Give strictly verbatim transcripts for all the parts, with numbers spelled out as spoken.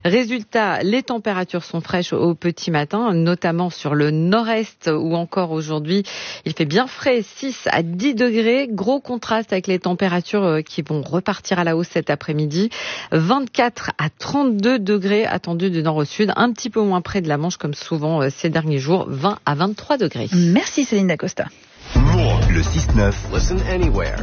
Résultat, les températures sont fraîches au petit matin, notamment sur le nord-est où encore aujourd'hui il fait bien frais, six à dix degrés. Gros contraste avec les températures qui vont repartir à la hausse cet après-midi. vingt-quatre à trente-deux degrés attendus du nord au sud, un petit peu moins près de la Manche comme souvent ces derniers jours, vingt à vingt-trois degrés. Merci Céline Dacosta. Le six neuf. Listen anywhere.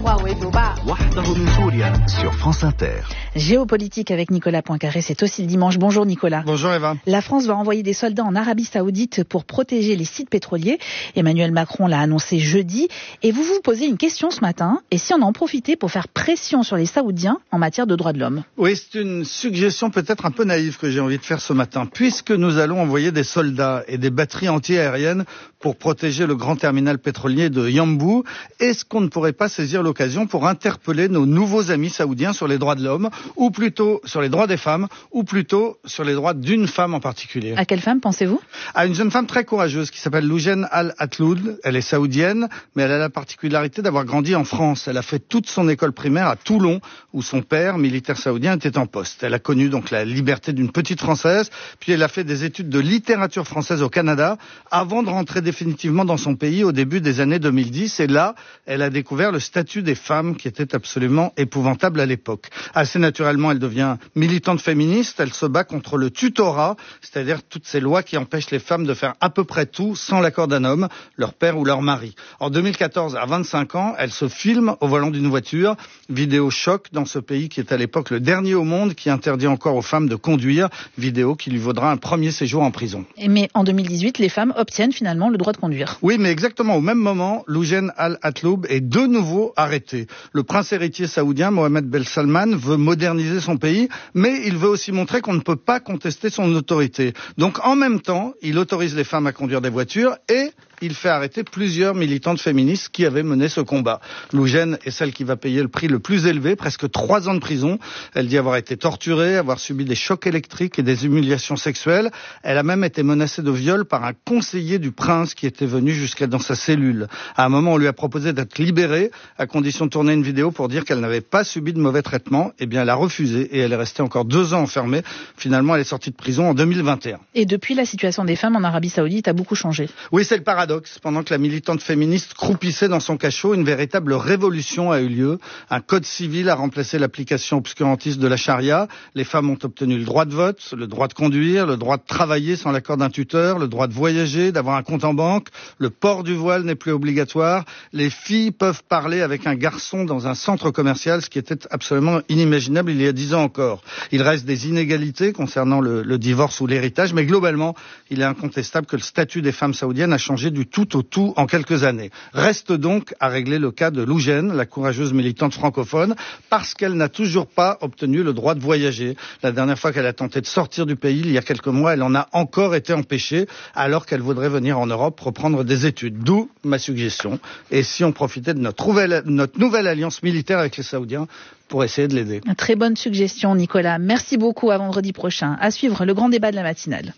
Sur France Inter. Géopolitique avec Nicolas Poincaré, c'est aussi le dimanche. Bonjour Nicolas. Bonjour Eva. La France va envoyer des soldats en Arabie Saoudite pour protéger les sites pétroliers. Emmanuel Macron l'a annoncé jeudi. Et vous vous posez une question ce matin. Et si on en profitait pour faire pression sur les Saoudiens en matière de droits de l'homme? Oui, c'est une suggestion peut-être un peu naïve que j'ai envie de faire ce matin. Puisque nous allons envoyer des soldats et des batteries anti-aériennes pour protéger le grand terminal pétrolier de Yanbu, est-ce qu'on ne pourrait pas saisir l'occasion pour interpeller nos nouveaux amis saoudiens sur les droits de l'homme, ou plutôt sur les droits des femmes, ou plutôt sur les droits d'une femme en particulier? À quelle femme pensez-vous? À une jeune femme très courageuse qui s'appelle Loujaine Al-Atloud. Elle est saoudienne, mais elle a la particularité d'avoir grandi en France. Elle a fait toute son école primaire à Toulon, où son père, militaire saoudien, était en poste. Elle a connu donc la liberté d'une petite Française, puis elle a fait des études de littérature française au Canada, avant de rentrer définitivement dans son pays au début des années deux mille dix. Et là, elle a découvert le statut des femmes qui était absolument épouvantable à l'époque. Assez naturellement, elle devient militante féministe. Elle se bat contre le tutorat, c'est-à-dire toutes ces lois qui empêchent les femmes de faire à peu près tout sans l'accord d'un homme, leur père ou leur mari. En deux mille quatorze, à vingt-cinq ans, elle se filme au volant d'une voiture. Vidéo choc dans ce pays qui est à l'époque le dernier au monde qui interdit encore aux femmes de conduire. Vidéo qui lui vaudra un premier séjour en prison. Mais en deux mille dix-huit, les femmes obtiennent finalement le droit de conduire. Oui, mais exactement au même moment, Loujaine Al-Atloub est de nouveau arrêté. Le prince héritier saoudien, Mohammed Ben Salman, veut moderniser son pays, mais il veut aussi montrer qu'on ne peut pas contester son autorité. Donc en même temps, il autorise les femmes à conduire des voitures et il fait arrêter plusieurs militantes féministes qui avaient mené ce combat. Loujaine est celle qui va payer le prix le plus élevé, presque trois ans de prison. Elle dit avoir été torturée, avoir subi des chocs électriques et des humiliations sexuelles. Elle a même été menacée de viol par un conseiller du prince qui était venu jusqu'à dans sa cellule. À un moment, on lui a proposé d'être libérée, à condition de tourner une vidéo pour dire qu'elle n'avait pas subi de mauvais traitements. Eh bien, elle a refusé et elle est restée encore deux ans enfermée. Finalement, elle est sortie de prison en deux mille vingt et un. Et depuis, la situation des femmes en Arabie Saoudite a beaucoup changé. Oui, c'est le paradoxe. Pendant que la militante féministe croupissait dans son cachot, une véritable révolution a eu lieu. Un code civil a remplacé l'application obscurantiste de la charia. Les femmes ont obtenu le droit de vote, le droit de conduire, le droit de travailler sans l'accord d'un tuteur, le droit de voyager, d'avoir un compte en banque. Le port du voile n'est plus obligatoire. Les filles peuvent parler avec un garçon dans un centre commercial, ce qui était absolument inimaginable il y a dix ans encore. Il reste des inégalités concernant le, le divorce ou l'héritage, mais globalement, il est incontestable que le statut des femmes saoudiennes a changé du tout au tout en quelques années. Reste donc à régler le cas de Loujaine, la courageuse militante francophone, parce qu'elle n'a toujours pas obtenu le droit de voyager. La dernière fois qu'elle a tenté de sortir du pays, il y a quelques mois, elle en a encore été empêchée, alors qu'elle voudrait venir en Europe reprendre des études. D'où ma suggestion. Et si on profitait de notre nouvelle, notre nouvelle alliance militaire avec les Saoudiens pour essayer de l'aider. Très bonne suggestion, Nicolas. Merci beaucoup. À vendredi prochain. À suivre le grand débat de la matinale.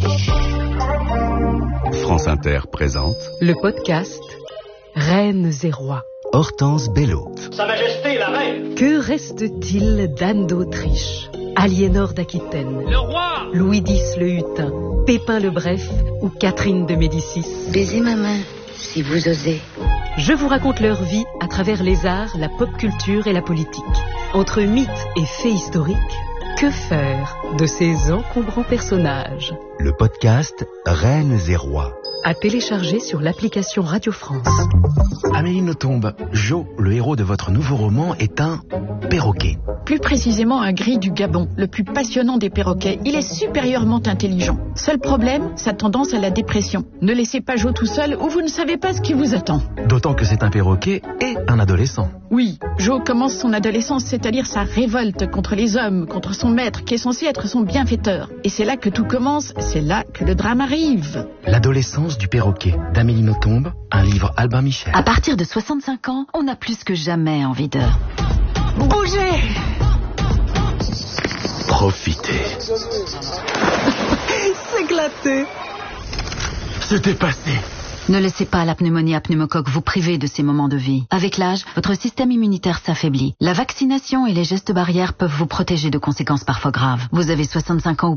France Inter présente le podcast Reines et Rois. Hortense Bello. Sa Majesté la Reine. Que reste-t-il d'Anne d'Autriche, Aliénor d'Aquitaine, Le roi. Louis X le Hutin, Pépin le Bref ou Catherine de Médicis? Baisez ma main, si vous osez. Je vous raconte leur vie à travers les arts, la pop culture et la politique. Entre mythes et faits historiques, que faire de ces encombrants personnages? Le podcast Reines et Rois. À télécharger sur l'application Radio France. Amélie Nothomb, Jo, le héros de votre nouveau roman, est un perroquet. Plus précisément un gris du Gabon, le plus passionnant des perroquets. Il est supérieurement intelligent. Seul problème, sa tendance à la dépression. Ne laissez pas Jo tout seul ou vous ne savez pas ce qui vous attend. D'autant que c'est un perroquet et un adolescent. Oui, Jo commence son adolescence, c'est-à-dire sa révolte contre les hommes, contre son maître qui est censé être son bienfaiteur. Et c'est là que tout commence, c'est là que le drame arrive. L'adolescence du perroquet, d'Amélie Nothomb, un livre Albin Michel. À partir de soixante-cinq ans, on a plus que jamais envie de... Bougez! Profitez. S'éclater. Se dépasser. Ne laissez pas la pneumonie à pneumocoque vous priver de ces moments de vie. Avec l'âge, votre système immunitaire s'affaiblit. La vaccination et les gestes barrières peuvent vous protéger de conséquences parfois graves. Vous avez soixante-cinq ans ou